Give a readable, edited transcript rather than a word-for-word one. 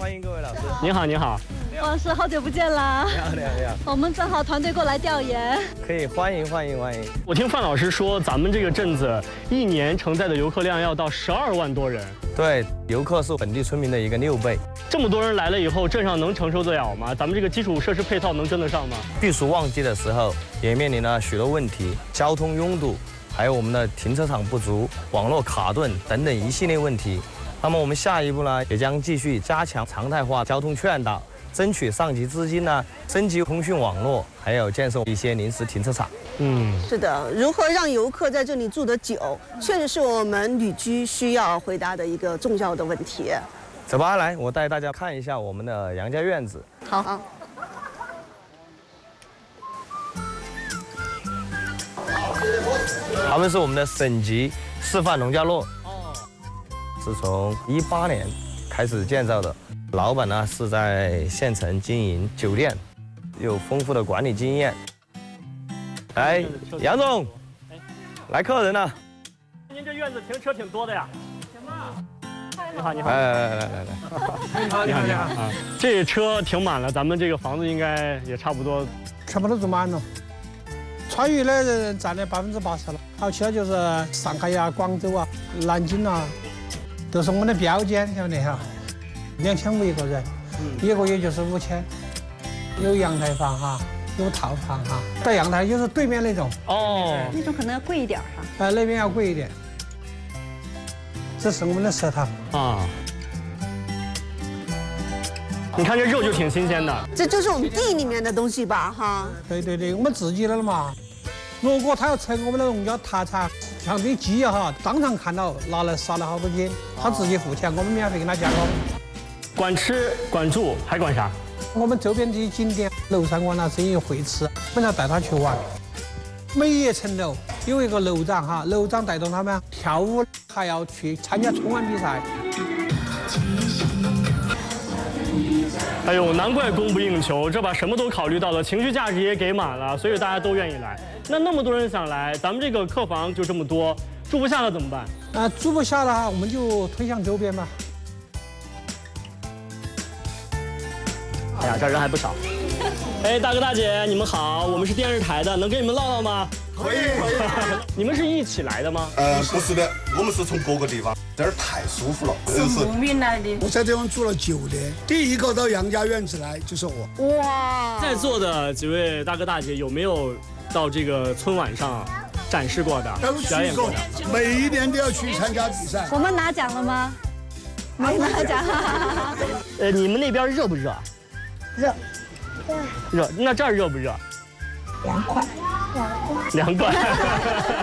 欢迎各位老师。 您好，您好。 王老师，好久不见啦！ 你好，你好，你好。 我们正好团队过来调研。 可以，欢迎。 我听范老师说，咱们这个镇子一年承载的游客量要到12万多人。 对，游客是本地村民的一个6倍。 这么多人来了以后，镇上能承受得了吗？咱们这个基础设施配套能跟得上吗？ 避暑旺季的时候，也面临了许多问题，交通拥堵，还有我们的停车场不足、网络卡顿等等一系列问题。那么我们下一步呢，也将继续加强常态化交通劝导，争取上级资金呢，升级通讯网络，还有建设一些临时停车场。 是的，如何让游客在这里住得久，确实是我们旅居需要回答的一个重要的问题。 走吧，来，我带大家看一下我们的杨家院子。 好。 他们是我们的省级示范农家乐，是从18年开始建造的。老板呢是在县城经营酒店，有丰富的管理经验。来，杨总，来客人了。 您这院子停车挺多的呀。你好，你好。 来。 你好啊！这车停满了，咱们这个房子应该也差不多。 全部都住满了。川渝的人占了80%了，还有其他就是上海呀、广州啊、南京啊，都是我们的标间，晓得哈。2500一个人，一个月就是5000，有阳台房哈，有套房哈。带阳台就是对面那种。 那种可能要贵一点哈。 那边要贵一点。这是我们的食堂啊。你看这肉就挺新鲜的， 这就是我们地里面的东西吧，哈。 对，我们自己的了嘛。如果他要称我们的农家特产，像这鸡哈，当场看到拿来杀了好多斤，他自己付钱，我们免费给他加工。 管吃管住还管啥？ 我们周边这些景点，娄山馆啊，这些会吃，我们要带他去玩。每一层楼有一个楼长哈，楼长带动他们跳舞，还要去参加春晚比赛。 哎呦，难怪供不应求，这把什么都考虑到了，情绪价值也给满了，所以大家都愿意来。那么多人想来，咱们这个客房就这么多，住不下了怎么办？ 住不下的话，我们就推向周边吧。 哎呀，这人还不少。哎，大哥大姐，你们好，我们是电视台的，能跟你们唠唠吗？ 可以。 你们是一起来的吗？ 不是的，我们是从各个地方，这儿太舒服了。 是牧民来的。 我在这方住了9年，第一个到杨家院子来就是我。 哇！在座的几位大哥大姐有没有到这个春晚上展示过的、表演过的？ 每一年都要去参加比赛。 我们拿奖了吗？没拿奖。 你们那边热不热？热。那这儿热不热？ 凉快。 凉快。